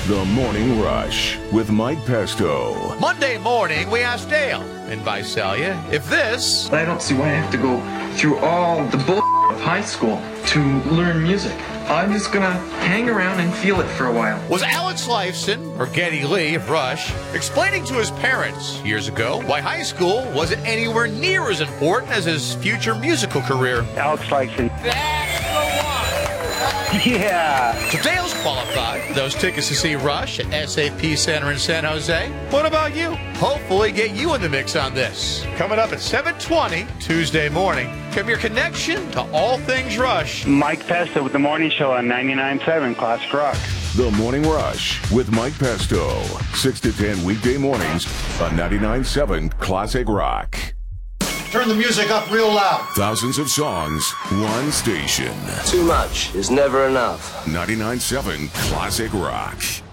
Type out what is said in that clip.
The Morning Rush with Mike Pesto. Monday morning, we asked Dale in Visalia if this... I don't see why I have to go through all the bull of high school to learn music. I'm just gonna hang around and feel it for a while. Was Alex Lifeson, or Geddy Lee of Rush, explaining to his parents years ago why high school wasn't anywhere near as important as his future musical career? Alex Lifeson. That's the one! Yeah. So Dale's qualified. Those tickets to see Rush at SAP Center in San Jose. What about you? Hopefully get you in the mix on this. Coming up at 7:20 Tuesday morning. From your connection to all things Rush. Mike Pesto with the morning show on 99.7 Classic Rock. The Morning Rush with Mike Pesto. 6 to 10 weekday mornings on 99.7 Classic Rock. Turn the music up real loud. Thousands of songs, one station. Too much is never enough. 99.7 Classic Rock.